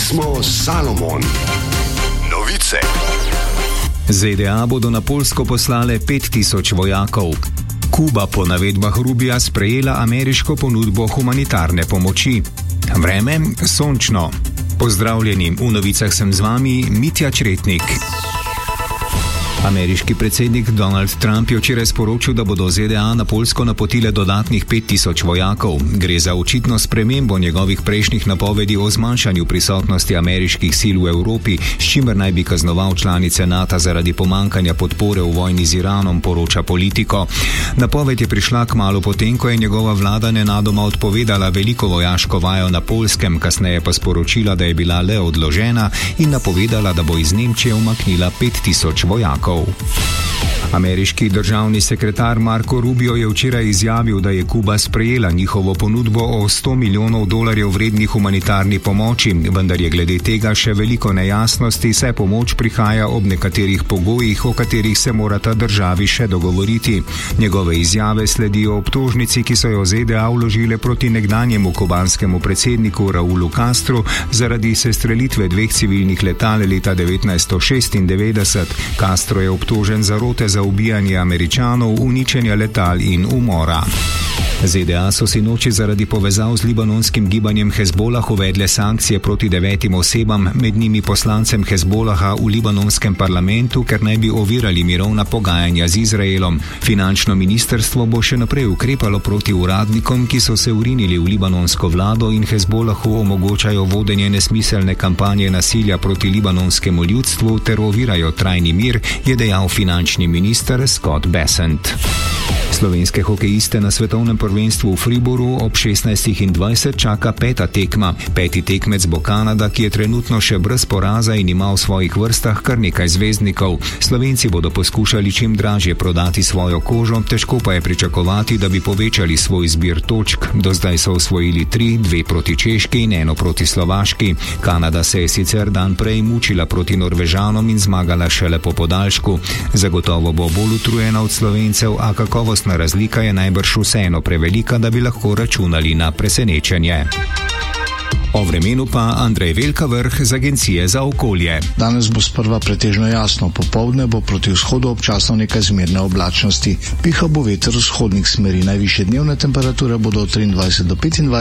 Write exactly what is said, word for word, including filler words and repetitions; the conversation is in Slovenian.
Pismo Salomon. Novice. Z D A bodo na Poljsko poslale pet tisoč vojakov. Kuba po navedbah Rubija sprejela ameriško ponudbo humanitarne pomoči. Vreme sončno. Pozdravljeni, v novicah sem z vami Mitja Čretnik. Ameriški predsednik Donald Trump je včeraj sporočil, da bodo Z D A na Poljsko napotile dodatnih pet tisoč vojakov. Gre za očitno spremembo njegovih prejšnjih napovedi o zmanjšanju prisotnosti ameriških sil v Evropi, s čimer naj bi kaznoval članice NATO zaradi pomankanja podpore v vojni z Iranom, poroča Politico. Napoved je prišla kmalu potem, ko je njegova vlada nenadoma odpovedala veliko vojaško vajo na Poljskem, kasneje pa sporočila, da je bila le odložena in napovedala, da bo iz Nemčije umaknila pet tisoč vojakov. Ameriški državni sekretar Marco Rubio je včeraj izjavil, da je Kuba sprejela njihovo ponudbo o sto milijonov dolarjev vredni humanitarni pomoči, vendar je glede tega še veliko nejasnosti, saj pomoč prihaja ob nekaterih pogojih, o katerih se morata državi še dogovoriti. Njegove izjave sledijo obtožnici, ki so jo Z D A vložile proti nekdanjemu kubanskemu predsedniku Raulu Castru zaradi sestrelitve dveh civilnih letal leta devetnajststo šestindevetdeset. Castro je obtožen zarote za ubijanje Američanov, uničenja letal in umora. Z D A so si noči zaradi povezav z libanonskim gibanjem Hezbolah uvedle sankcije proti devetim osebam, med njimi poslancem Hezbolaha v libanonskem parlamentu, ker naj bi ovirali mirovna pogajanja z Izraelom. Finančno ministrstvo bo še naprej ukrepalo proti uradnikom, ki so se vrinili v libanonsko vlado in Hezbolahu omogočajo vodenje nesmiselne kampanje nasilja proti libanonskemu ljudstvu ter ovirajo trajni mir, je dejal finančni minister Scott Bessent. Slovenske hokejiste na svetovnem prvenstvu v Fribourgu ob šestnajstih in dvajset čaka peta tekma. Peti tekmec bo Kanada, ki je trenutno še brez poraza in ima v svojih vrstah kar nekaj zvezdnikov. Slovenci bodo poskušali čim dražje prodati svojo kožo, težko pa je pričakovati, da bi povečali svoj zbir točk. Do zdaj so osvojili tri, dve proti Češki in eno proti Slovaški. Kanada se je sicer dan prej mučila proti Norvežanom in zmagala šele po podaljšku. Zagotovo bo bolj utrujena od Slovencev, a kakovostna razlika je najbrž vseeno prevelika, da bi lahko računali na presenečenje. O vremenu pa Andrej Velkavrh z Agencije za okolje. Danes bo sprva pretežno jasno, popoldne bo proti vzhodu občasno nekaj zmerne oblačnosti. Pihal bo veter vzhodnih smeri, najvišje dnevne temperature bodo od triindvajset do petindvajset